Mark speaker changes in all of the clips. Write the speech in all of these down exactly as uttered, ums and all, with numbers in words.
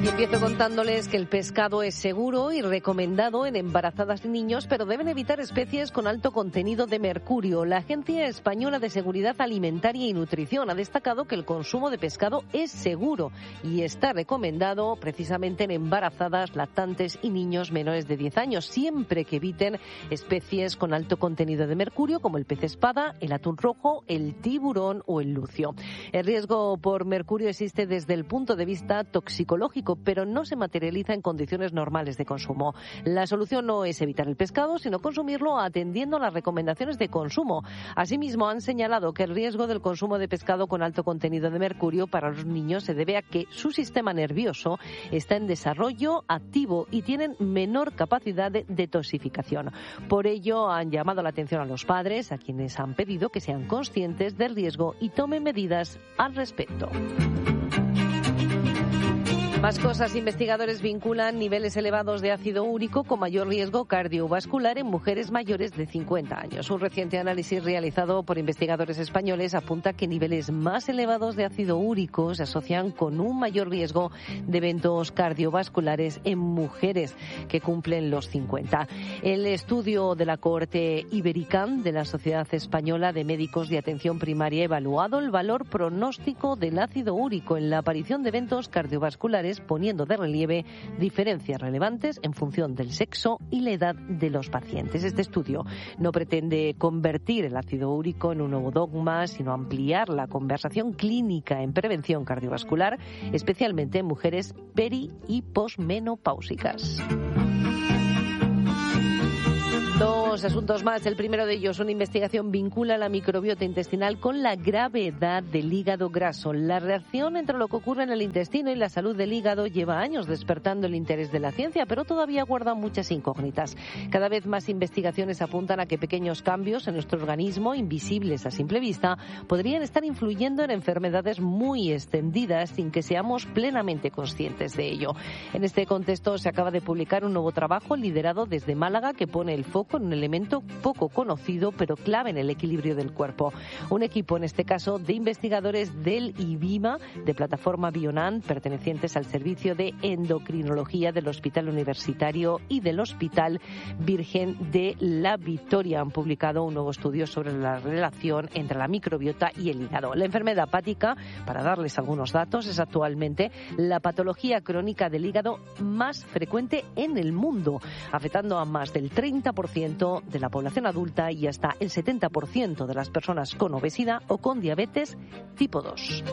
Speaker 1: Y empiezo contándoles que el pescado es seguro y recomendado en embarazadas y niños, pero deben evitar especies con alto contenido de mercurio. La Agencia Española de Seguridad Alimentaria y Nutrición ha destacado que el consumo de pescado es seguro y está recomendado precisamente en embarazadas, lactantes y niños menores de diez años, siempre que eviten especies con alto contenido de mercurio como el pez espada, el atún rojo, el tiburón o el lucio. El riesgo por mercurio existe desde el punto de vista toxicológico, pero no se materializa en condiciones normales de consumo. La solución no es evitar el pescado, sino consumirlo atendiendo a las recomendaciones de consumo. Asimismo, han señalado que el riesgo del consumo de pescado con alto contenido de mercurio para los niños se debe a que su sistema nervioso está en desarrollo activo y tienen menor capacidad de detoxificación. Por ello, han llamado la atención a los padres, a quienes han pedido que sean conscientes del riesgo y tomen medidas al respecto. Más cosas. Investigadores vinculan niveles elevados de ácido úrico con mayor riesgo cardiovascular en mujeres mayores de cincuenta años. Un reciente análisis realizado por investigadores españoles apunta que niveles más elevados de ácido úrico se asocian con un mayor riesgo de eventos cardiovasculares en mujeres que cumplen los cincuenta. El estudio de la cohorte Ibericam de la Sociedad Española de Médicos de Atención Primaria ha evaluado el valor pronóstico del ácido úrico en la aparición de eventos cardiovasculares, poniendo de relieve diferencias relevantes en función del sexo y la edad de los pacientes. Este estudio no pretende convertir el ácido úrico en un nuevo dogma, sino ampliar la conversación clínica en prevención cardiovascular, especialmente en mujeres peri y posmenopáusicas. Dos asuntos más. El primero de ellos, una investigación vincula la microbiota intestinal con la gravedad del hígado graso. La relación entre lo que ocurre en el intestino y la salud del hígado lleva años despertando el interés de la ciencia, pero todavía guarda muchas incógnitas. Cada vez más investigaciones apuntan a que pequeños cambios en nuestro organismo, invisibles a simple vista, podrían estar influyendo en enfermedades muy extendidas sin que seamos plenamente conscientes de ello. En este contexto se acaba de publicar un nuevo trabajo liderado desde Málaga que pone el foco en un elemento poco conocido pero clave en el equilibrio del cuerpo. Un equipo, en este caso, de investigadores del IBIMA, de plataforma Bionant, pertenecientes al Servicio de Endocrinología del Hospital Universitario y del Hospital Virgen de la Victoria, han publicado un nuevo estudio sobre la relación entre la microbiota y el hígado. La enfermedad hepática, para darles algunos datos, es actualmente la patología crónica del hígado más frecuente en el mundo, afectando a más del treinta por ciento de la población adulta y hasta el setenta por ciento de las personas con obesidad o con diabetes tipo dos.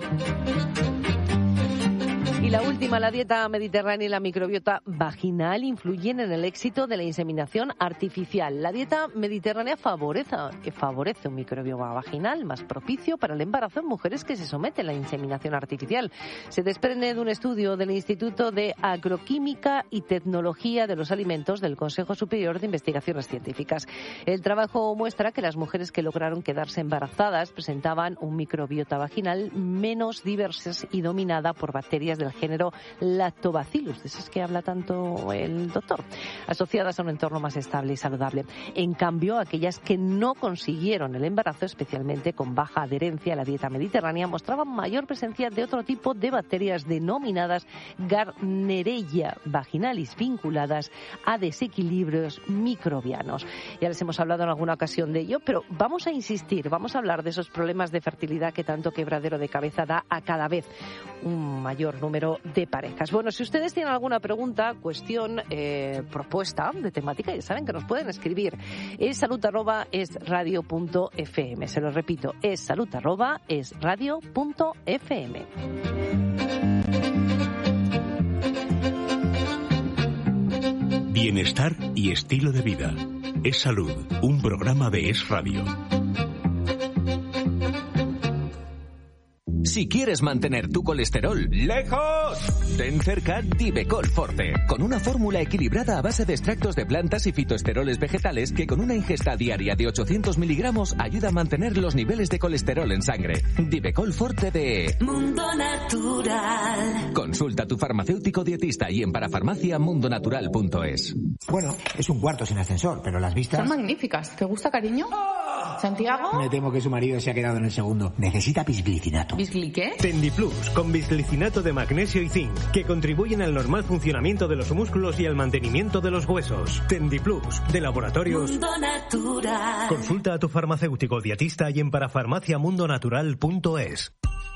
Speaker 1: Y la última, la dieta mediterránea y la microbiota vaginal influyen en el éxito de la inseminación artificial. La dieta mediterránea favorece, favorece un microbioma vaginal más propicio para el embarazo en mujeres que se someten a la inseminación artificial. Se desprende de un estudio del Instituto de Agroquímica y Tecnología de los Alimentos del Consejo Superior de Investigaciones Científicas. El trabajo muestra que las mujeres que lograron quedarse embarazadas presentaban un microbiota vaginal menos diverso y dominada por bacterias del género Lactobacillus, de esos que habla tanto el doctor, asociadas a un entorno más estable y saludable. En cambio, aquellas que no consiguieron el embarazo, especialmente con baja adherencia a la dieta mediterránea, mostraban mayor presencia de otro tipo de bacterias denominadas Gardnerella vaginalis, vinculadas a desequilibrios microbianos. Ya les hemos hablado en alguna ocasión de ello, pero vamos a insistir, vamos a hablar de esos problemas de fertilidad que tanto quebradero de cabeza da a cada vez un mayor número de parejas. Bueno, si ustedes tienen alguna pregunta, cuestión, eh, propuesta de temática, ya saben que nos pueden escribir. Es salud arroba es radio punto f m. Se lo repito, es salud arroba es radio punto f m.
Speaker 2: Bienestar y estilo de vida. Es Salud, un programa de Es Radio.
Speaker 3: Si quieres mantener tu colesterol lejos, ten cerca Divecol Forte, con una fórmula equilibrada a base de extractos de plantas y fitoesteroles vegetales que con una ingesta diaria de ochocientos miligramos ayuda a mantener los niveles de colesterol en sangre. Divecol Forte de
Speaker 4: Mundo Natural.
Speaker 3: Consulta a tu farmacéutico dietista y en parafarmacia mundo natural punto es.
Speaker 5: Bueno, es un cuarto sin ascensor, pero las vistas...
Speaker 6: Son magníficas. ¿Te gusta, cariño?
Speaker 5: ¿Santiago?
Speaker 6: Me temo que su marido se ha quedado en el segundo. Necesita bisglicinato.
Speaker 5: ¿Bisgli qué?
Speaker 7: Tendiplus, con bisglicinato de magnesio y zinc, que contribuyen al normal funcionamiento de los músculos y al mantenimiento de los huesos. Tendiplus, de Laboratorios
Speaker 4: Mundo Natural.
Speaker 7: Consulta a tu farmacéutico dietista y en parafarmaciamundonatural punto es.